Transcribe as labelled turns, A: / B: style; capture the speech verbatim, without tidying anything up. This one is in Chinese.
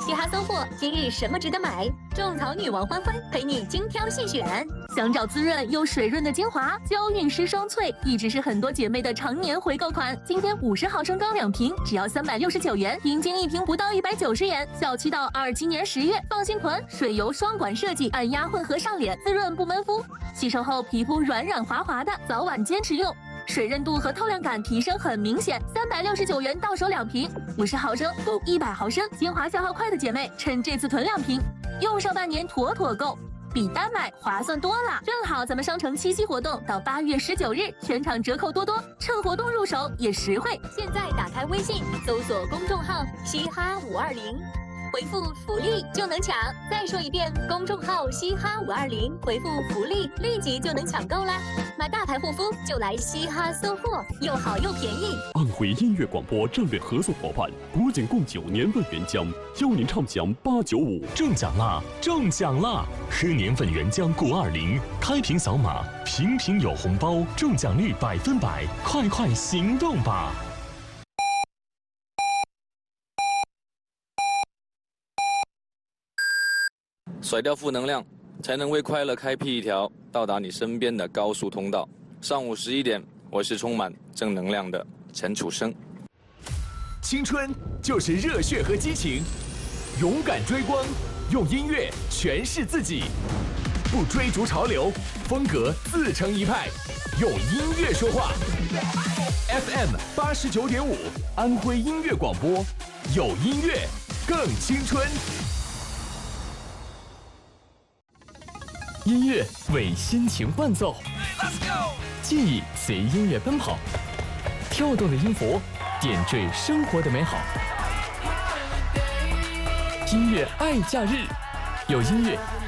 A: 嘻哈搜货，今日什么值得买？种草女王欢欢陪你精挑细选。想找滋润又水润的精华，娇韵诗双萃，一直是很多姐妹的常年回购款。今天五十毫升装两瓶，只要三百六十九元，平均一瓶不到一百九十元。小七到二七年十月，放心囤，水油双管设计，按压混合上脸，滋润不闷肤，洗手后皮肤软软滑滑的，早晚坚持用。水韧度和透亮感提升很明显，三百六十九元到手两瓶，五十毫升够一百毫升。精华消耗快的姐妹，趁这次囤两瓶，用上半年妥妥够，比单买划算多了。正好咱们商城七夕活动到八月十九日，全场折扣多多，趁活动入手也实惠。现在打开微信，搜索公众号“嘻哈五二零”。回复福利就能抢，再说一遍，公众号嘻哈五二零，回复福利，立即就能抢购啦！买大牌护肤就来嘻哈搜货，又好又便宜。
B: 安徽音乐广播战略合作伙伴国检贡酒年份原浆，邀您畅享八九五，
C: 中奖啦！中奖啦！喝年份原浆谷二零，开瓶扫码，瓶瓶有红包，中奖率百分百，快快行动吧！
D: 甩掉负能量，才能为快乐开辟一条到达你身边的高速通道。上午十一点，我是充满正能量的陈楚生。
E: 青春就是热血和激情，勇敢追光，用音乐诠释自己，不追逐潮流，风格自成一派，用音乐说话。F M 八十九点五，安徽音乐广播，有音乐更青春。
C: 音乐为心情伴奏，记忆随音乐奔跑，跳动的音符点缀生活的美好。音乐爱假日，有音乐